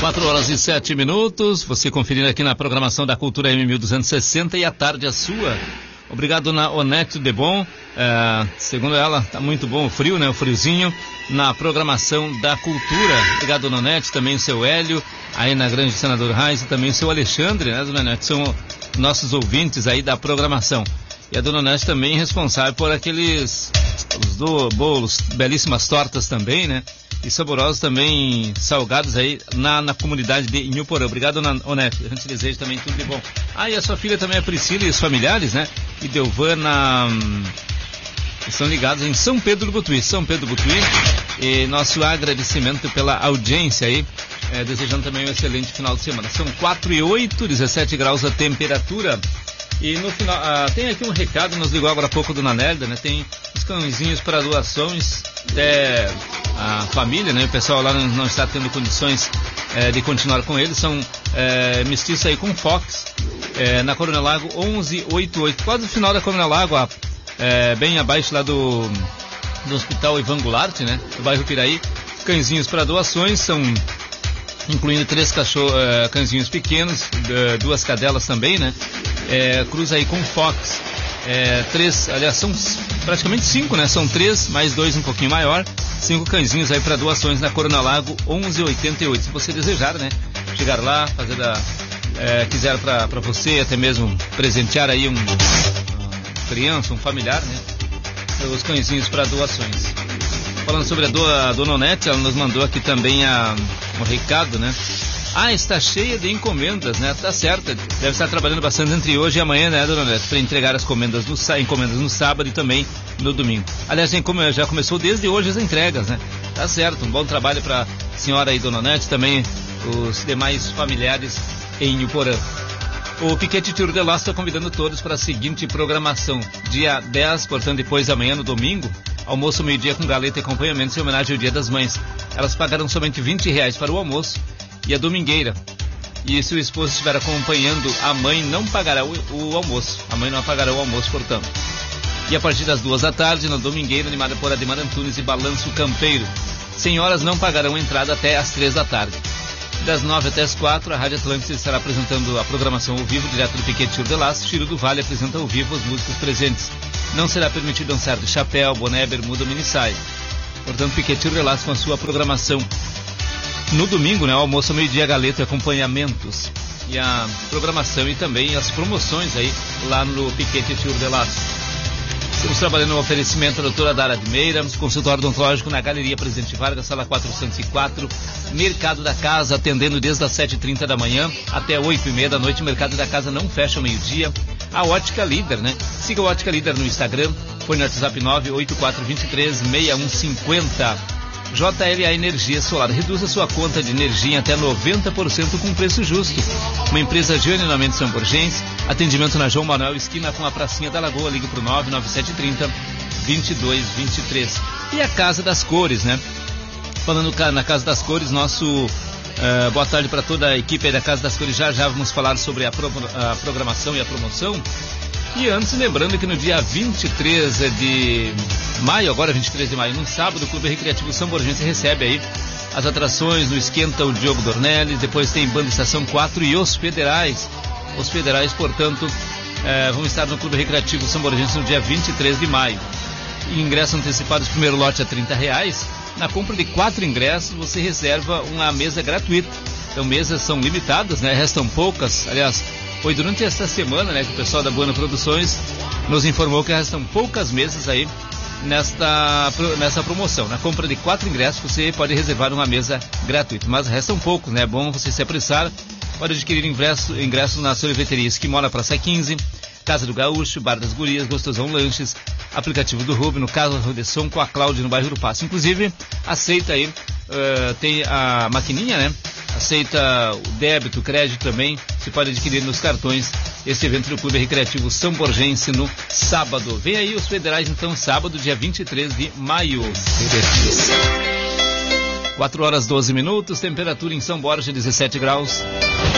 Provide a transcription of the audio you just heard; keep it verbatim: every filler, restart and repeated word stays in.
quatro horas e sete minutos, você conferindo aqui na programação da Cultura M mil duzentos e sessenta e a tarde é sua. Obrigado na Onete de Bom, é, segundo ela, tá muito bom o frio, né? O friozinho na programação da Cultura. Obrigado, Dona Onete, também o seu Hélio, aí na Grande Senador Reis, e também o seu Alexandre, né, Dona Onete? São nossos ouvintes aí da programação. E a Dona Onete também responsável por aqueles os do, bolos, belíssimas tortas também, né? E saborosos também, salgados aí na, na comunidade de Inhuporã. Obrigado, Dona Onete. A gente deseja também tudo de bom. Ah, e a sua filha também, a Priscila, e os familiares, né? E Delvana hum, estão ligados em São Pedro do Butuí. São Pedro do Butuí. E nosso agradecimento pela audiência aí. É, desejando também um excelente final de semana. São quatro e oito, dezessete graus a temperatura. E no final, ah, tem aqui um recado, nos ligou agora há pouco a Dona Nélida, né? Tem os cãezinhos para doações, é, a família, né? O pessoal lá não, não está tendo condições é, de continuar com eles, são é, mestiços aí com Fox, é, na Coronel Lago onze oitenta e oito, quase no final da Coronel Lago, ó, é, bem abaixo lá do, do Hospital Ivan Goulart, né? Do bairro Piraí. Cãezinhos para doações, são incluindo três cachorros, uh, cãezinhos pequenos, uh, duas cadelas também, né? É, cruza aí com Fox. É, três, aliás, são praticamente cinco, né? São três, mais dois um pouquinho maior. Cinco cãezinhos aí para doações na Coronel Lago onze oitenta e oito. Se você desejar, né? Chegar lá, fazer da. É, quiser para você, até mesmo presentear aí um, uma criança, um familiar, né? Os cãezinhos para doações. Falando sobre a, do, a Dona Onete, ela nos mandou aqui também a, um recado, né? Ah, está cheia de encomendas, né? Tá certo, deve estar trabalhando bastante entre hoje e amanhã, né, Dona Onete? Para entregar as encomendas no, encomendas no sábado e também no domingo. Aliás, já começou desde hoje as entregas, né? Tá certo, um bom trabalho para a senhora aí, Dona Onete, também os demais familiares em Inhuporã. O Piquete Tiro de Laço está convidando todos para a seguinte programação. Dia dez, portanto, depois da manhã, no domingo, almoço meio-dia com galeta e acompanhamento em homenagem ao Dia das Mães. Elas pagarão somente vinte reais para o almoço e a domingueira. E se o esposo estiver acompanhando, a mãe não pagará o, o almoço. A mãe não pagará o almoço, portanto. E a partir das duas da tarde, na domingueira, animada por Ademar Antunes e Balanço Campeiro. Senhoras não pagarão entrada até às três da tarde. Das nove até as quatro, a Rádio Atlântida estará apresentando a programação ao vivo, direto do Piquete Tiro de Laço. Tiro do Vale apresenta ao vivo os músicos presentes. Não será permitido dançar de chapéu, boné, bermuda ou minissaia. Portanto, Piquete Tiro de Laço com a sua programação. No domingo, né, o almoço ao meio-dia, galeta e acompanhamentos. E a programação e também as promoções aí lá no Piquete Tiro de Laço. Estamos trabalhando no oferecimento da doutora Dara de Meira, consultório odontológico na Galeria Presidente Vargas, sala quatrocentos e quatro, Mercado da Casa, atendendo desde as sete e trinta da manhã até oito e meia da noite. O Mercado da Casa não fecha ao meio-dia. A Ótica Líder, né? Siga a Ótica Líder no Instagram, põe no WhatsApp nove oito quatro dois três seis um cinco zero. J L A Energia Solar, reduza sua conta de energia em até noventa por cento com preço justo. Uma empresa genuinamente Samborgense, atendimento na João Manuel, esquina com a Pracinha da Lagoa, ligue para o nove nove sete três zero, dois dois dois três. E a Casa das Cores, né? Falando na Casa das Cores, nosso uh, boa tarde para toda a equipe aí da Casa das Cores. Já já vamos falar sobre a, pro, a programação e a promoção. E antes, lembrando que no dia vinte e três de maio, agora vinte e três de maio, no sábado, o Clube Recreativo Samborgense recebe aí as atrações no Esquenta o Diogo Dornelles, depois tem Banda Estação quatro e os Federais. Os Federais, portanto, eh, vão estar no Clube Recreativo Samborgense no dia vinte e três de maio. E ingresso antecipado, primeiro lote a trinta reais. Na compra de quatro ingressos, você reserva uma mesa gratuita. Então, mesas são limitadas, né? Restam poucas, aliás... Foi durante esta semana, né, que o pessoal da Buena Produções nos informou que restam poucas mesas aí nesta, nessa promoção. Na compra de quatro ingressos, você pode reservar uma mesa gratuita, mas restam poucos, né? É bom você se apressar. Pode adquirir ingresso, ingresso na sorveteria Esquimola Praça quinze, Casa do Gaúcho, Bar das Gurias, Gostosão Lanches, aplicativo do Rubi, no caso de som com a Cláudia no bairro do Passo. Inclusive, aceita aí, uh, tem a maquininha, né? Aceita o débito, o crédito também. Você pode adquirir nos cartões esse evento do Clube Recreativo Samborgense no sábado. Vem aí os Federais, então, sábado, dia vinte e três de maio. quatro horas e doze minutos, temperatura em São Borja, dezessete graus.